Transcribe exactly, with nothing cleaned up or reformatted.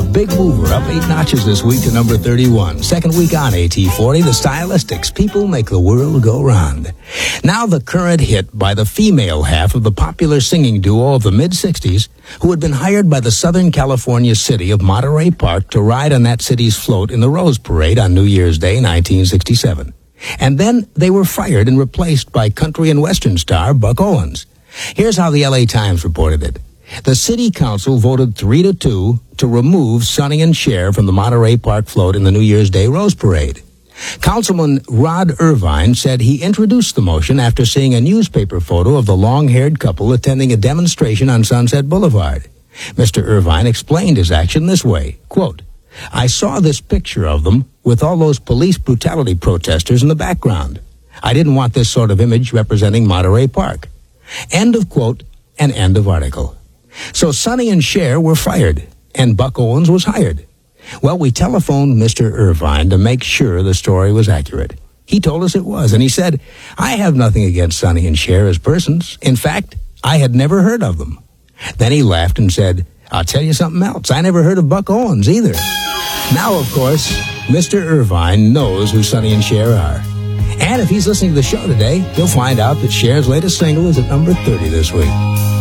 big mover, up eight notches this week to number thirty-one. Second week on A T forty, the Stylistics, People Make the World Go Round. Now the current hit by the female half of the popular singing duo of the mid-sixties, who had been hired by the Southern California city of Monterey Park to ride on that city's float in the Rose Parade on New Year's Day, nineteen sixty-seven. And then they were fired and replaced by country and western star Buck Owens. Here's how the L A Times reported it. The city council voted three to two to remove Sonny and Cher from the Monterey Park float in the New Year's Day Rose Parade. Councilman Rod Irvine said he introduced the motion after seeing a newspaper photo of the long-haired couple attending a demonstration on Sunset Boulevard. Mister Irvine explained his action this way, quote, "I saw this picture of them with all those police brutality protesters in the background. I didn't want this sort of image representing Monterey Park." End of quote and end of article. So Sonny and Cher were fired, and Buck Owens was hired. Well, we telephoned Mister Irvine to make sure the story was accurate. He told us it was, and he said, "I have nothing against Sonny and Cher as persons. In fact, I had never heard of them." Then he laughed and said, "I'll tell you something else. I never heard of Buck Owens either." Now, of course, Mister Irvine knows who Sonny and Cher are. And if he's listening to the show today, he'll find out that Cher's latest single is at number thirty this week.